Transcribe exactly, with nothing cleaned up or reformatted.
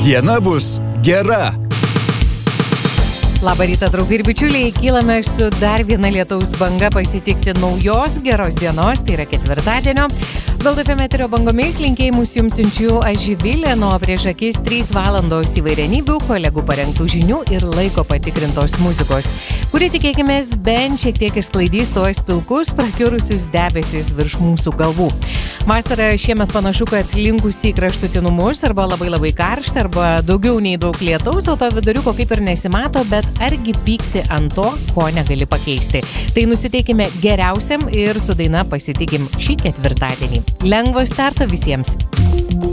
Diena bus gera. Labą rytą, draugai ir bičiuliai, kylame su dar viena lietaus banga pasitikti naujos geros dienos, tai yra ketvirtadienio. Gold F M eterio bangomis linkėjimus jums siunčiu aš Živilė, nuo prieš akis trys valandos įvairianybių, kolegų parengtų žinių ir laiko patikrintos muzikos, kuri tikėkimės bent šiek tiek išsklaidys tuos pilkus prakiurusius debesis virš mūsų galvų. Vasara šiemet panašu, kad linkusi į kraštutinumus, arba labai labai karšta, arba daugiau nei daug lietaus, o to viduriuko kaip ir nesimato, bet argi pyksi ant to, ko negali pakeisti. Tai nusiteikime geriausiam ir su daina pasitikim šį ketvirtadienį. Lengvo starto visiems.